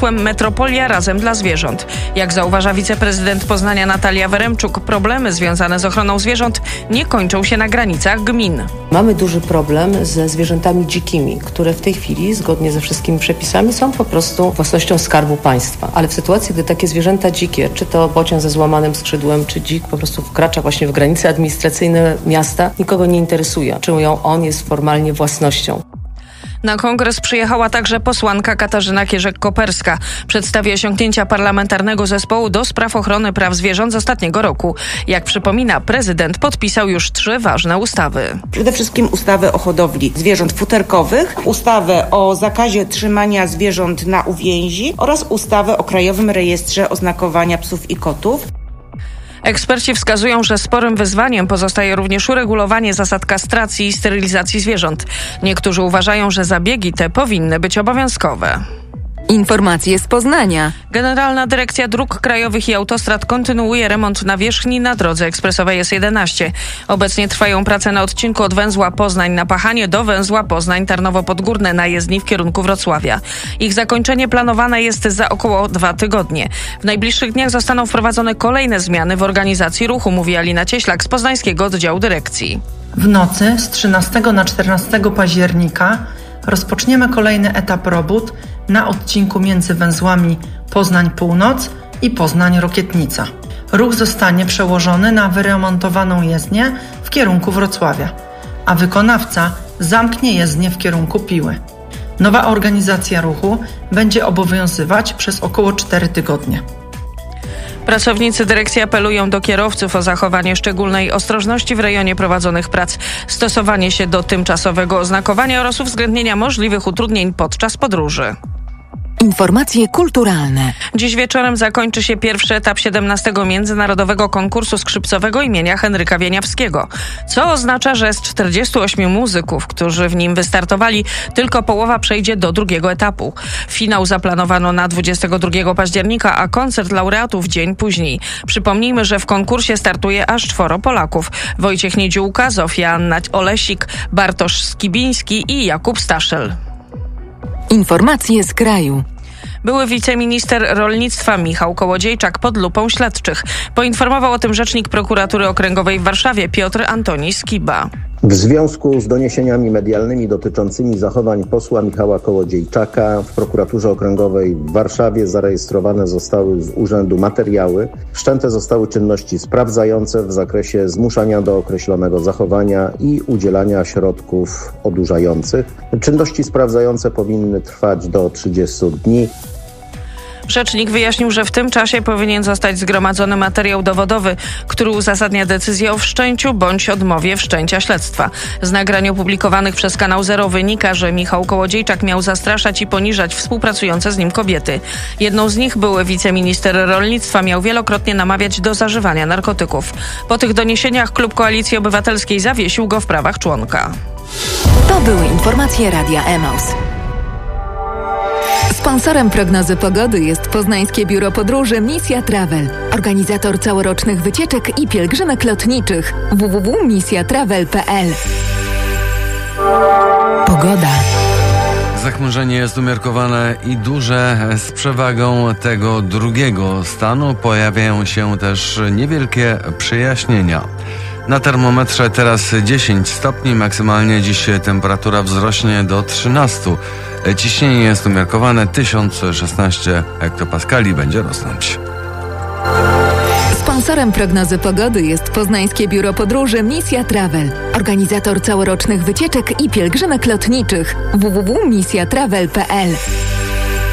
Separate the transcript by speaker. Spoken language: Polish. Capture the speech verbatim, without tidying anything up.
Speaker 1: hasłem Metropolia razem dla zwierząt. Jak zauważa wiceprezydent Poznania Natalia Weremczuk, problemy związane z ochroną zwierząt nie kończą się na granicach gmin.
Speaker 2: Mamy duży problem ze zwierzętami dzikimi, które w tej chwili, zgodnie ze wszystkimi przepisami, są po prostu własnością Skarbu Państwa. Ale w sytuacji, gdy takie zwierzęta dzikie, czy to bocian ze złamanym skrzydłem, czy dzik po prostu wkracza właśnie w granice administracyjne miasta, nikogo nie interesuje, czy ją on jest formalnie własnością.
Speaker 1: Na kongres przyjechała także posłanka Katarzyna Kierzek-Koperska. Przedstawi osiągnięcia parlamentarnego zespołu do spraw ochrony praw zwierząt z ostatniego roku. Jak przypomina, prezydent podpisał już trzy ważne ustawy.
Speaker 3: Przede wszystkim ustawę o hodowli zwierząt futerkowych, ustawę o zakazie trzymania zwierząt na uwięzi oraz ustawę o Krajowym Rejestrze Oznakowania Psów i Kotów.
Speaker 1: Eksperci wskazują, że sporym wyzwaniem pozostaje również uregulowanie zasad kastracji i sterylizacji zwierząt. Niektórzy uważają, że zabiegi te powinny być obowiązkowe.
Speaker 4: Informacje z Poznania.
Speaker 1: Generalna Dyrekcja Dróg Krajowych i Autostrad kontynuuje remont nawierzchni na drodze ekspresowej S jedenaście. Obecnie trwają prace na odcinku od węzła Poznań na Pachanie do węzła Poznań-Tarnowo-Podgórne na jezdni w kierunku Wrocławia. Ich zakończenie planowane jest za około dwa tygodnie. W najbliższych dniach zostaną wprowadzone kolejne zmiany w organizacji ruchu, mówi Alina Cieślak z poznańskiego oddziału dyrekcji.
Speaker 5: W nocy z trzynastego na czternastego października rozpoczniemy kolejny etap robót na odcinku między węzłami Poznań Północ i Poznań Rokietnica. Ruch zostanie przełożony na wyremontowaną jezdnię w kierunku Wrocławia, a wykonawca zamknie jezdnię w kierunku Piły. Nowa organizacja ruchu będzie obowiązywać przez około cztery tygodnie.
Speaker 1: Pracownicy dyrekcji apelują do kierowców o zachowanie szczególnej ostrożności w rejonie prowadzonych prac, stosowanie się do tymczasowego oznakowania oraz uwzględnienia możliwych utrudnień podczas podróży.
Speaker 4: Informacje kulturalne.
Speaker 1: Dziś wieczorem zakończy się pierwszy etap siedemnastego Międzynarodowego Konkursu Skrzypcowego imienia Henryka Wieniawskiego, co oznacza, że z czterdziestu ośmiu muzyków, którzy w nim wystartowali, tylko połowa przejdzie do drugiego etapu. Finał zaplanowano na dwudziestego drugiego października, a koncert laureatów dzień później. Przypomnijmy, że w konkursie startuje aż czworo Polaków: Wojciech Niedziółka, Zofia Anna Olesik, Bartosz Skibiński i Jakub Staszel.
Speaker 4: Informacje z kraju.
Speaker 1: Były wiceminister rolnictwa Michał Kołodziejczak pod lupą śledczych. Poinformował o tym rzecznik prokuratury okręgowej w Warszawie Piotr Antoni Skiba.
Speaker 6: W związku z doniesieniami medialnymi dotyczącymi zachowań posła Michała Kołodziejczaka w prokuraturze okręgowej w Warszawie zarejestrowane zostały z urzędu materiały. Wszczęte zostały czynności sprawdzające w zakresie zmuszania do określonego zachowania i udzielania środków odurzających. Czynności sprawdzające powinny trwać do trzydziestu dni.
Speaker 1: Rzecznik wyjaśnił, że w tym czasie powinien zostać zgromadzony materiał dowodowy, który uzasadnia decyzję o wszczęciu bądź odmowie wszczęcia śledztwa. Z nagrań opublikowanych przez kanał Zero wynika, że Michał Kołodziejczak miał zastraszać i poniżać współpracujące z nim kobiety. Jedną z nich, były wiceminister rolnictwa, miał wielokrotnie namawiać do zażywania narkotyków. Po tych doniesieniach klub Koalicji Obywatelskiej zawiesił go w prawach członka.
Speaker 4: To były informacje Radia Emaus. Sponsorem prognozy pogody jest Poznańskie Biuro Podróży Misja Travel, organizator całorocznych wycieczek i pielgrzymek lotniczych. w w w kropka misja travel kropka p l. Pogoda.
Speaker 7: Zachmurzenie jest umiarkowane i duże. Z przewagą tego drugiego stanu pojawiają się też niewielkie przejaśnienia. Na termometrze teraz dziesięć stopni, maksymalnie dziś temperatura wzrośnie do trzynastu. Ciśnienie jest umiarkowane, tysiąc szesnaście hektopaskali będzie rosnąć.
Speaker 4: Sponsorem prognozy pogody jest Poznańskie Biuro Podróży Misja Travel, organizator całorocznych wycieczek i pielgrzymek lotniczych. w w w kropka misja travel kropka p l.